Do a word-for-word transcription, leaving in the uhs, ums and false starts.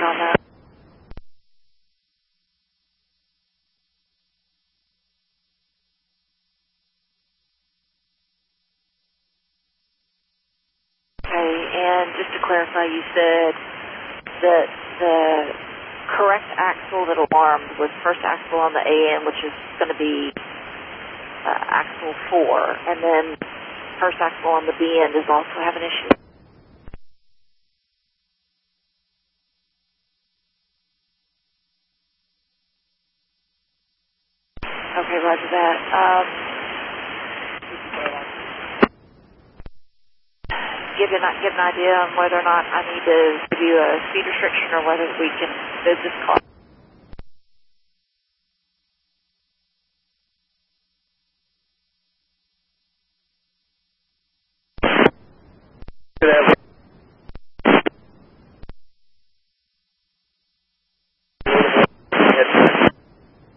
on that. Okay, and just to clarify, you said that the correct axle that alarmed was first axle on the A N, which is going to be uh, axle four, and then first axle on the B end is also having issues. Okay, roger that. Um, give, you an, give an idea on whether or not I need to give you a speed restriction or whether we can move this car.